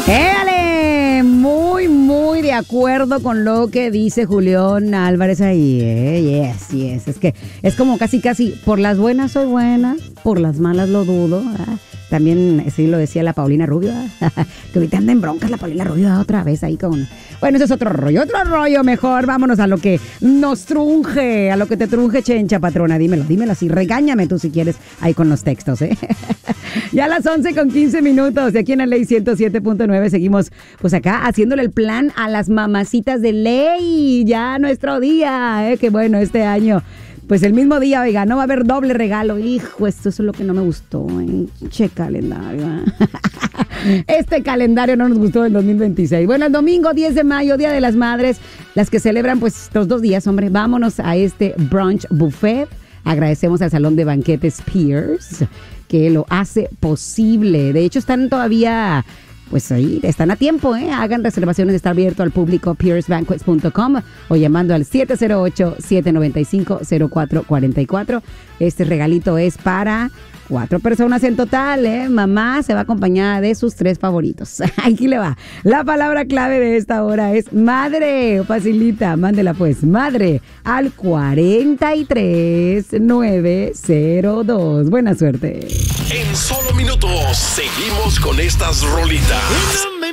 ¡Éale! Muy de acuerdo con lo que dice Julián Álvarez ahí, ¿eh? Yes. Es que es como casi, por las buenas soy buena, por las malas lo dudo. También sí lo decía la Paulina Rubio, que ahorita anda en broncas la Paulina Rubio otra vez ahí con... Bueno, ese es otro rollo mejor. Vámonos a lo que nos trunje, a lo que te trunje, chencha, patrona. Dímelo así, regáñame tú si quieres ahí con los textos, ¿eh? Ya a las 11:15 de aquí en la Ley 107.9 seguimos pues acá haciéndole el plan a las mamacitas de ley. Ya nuestro día, que bueno, este año... Pues el mismo día, oiga, no va a haber doble regalo. Hijo, esto es lo que no me gustó. Che calendario. Este calendario no nos gustó en 2026. Bueno, el domingo 10 de mayo, Día de las Madres, las que celebran pues estos 2 días, hombre, vámonos a este brunch buffet. Agradecemos al Salón de Banquetes Pierce, que lo hace posible. De hecho, están todavía... Pues ahí están a tiempo, ¿eh? Hagan reservaciones, está abierto al público, piercebanquets.com o llamando al 708-795-0444. Este regalito es para 4 personas en total, ¿eh? Mamá se va acompañada de sus 3 favoritos. Aquí le va. La palabra clave de esta hora es madre. Facilita, mándela pues, madre, al 43902. Buena suerte. En solo minutos seguimos con estas rolitas.